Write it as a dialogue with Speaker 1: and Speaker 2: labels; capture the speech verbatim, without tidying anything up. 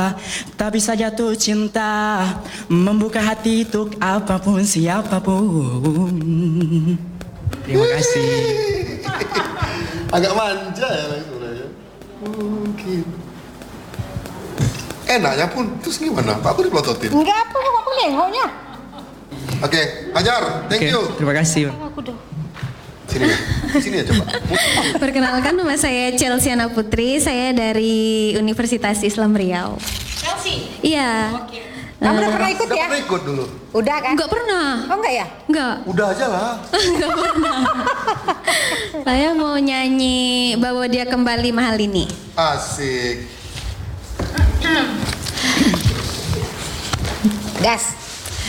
Speaker 1: Tak bisa jatuh cinta, membuka hati untuk apapun siapapun. Terima kasih.
Speaker 2: Agak manja ya sebenarnya. Mungkin. Enaknya pun, terus gimana? Pak aku dipelototin.
Speaker 3: Enggak apa, aku nengoknya.
Speaker 2: Oke, Hajar, thank
Speaker 1: Oke,
Speaker 2: you.
Speaker 1: terima kasih.
Speaker 3: Aku dong.
Speaker 2: Sini ya, sini ya coba.
Speaker 4: Perkenalkan, nama saya Chelsiana Putri, saya dari Universitas Islam Riau.
Speaker 3: Chelsea.
Speaker 4: Iya.
Speaker 3: Kamu udah pernah ikut
Speaker 2: Udah
Speaker 3: ya?
Speaker 2: pernah ikut dulu?
Speaker 3: Udah kan?
Speaker 4: Enggak pernah.
Speaker 3: Oh enggak ya?
Speaker 4: Enggak.
Speaker 2: Udah aja lah.
Speaker 4: Enggak pernah. Saya mau nyanyi Bawa Dia Kembali Mahal Ini.
Speaker 2: Asik.
Speaker 3: Gas.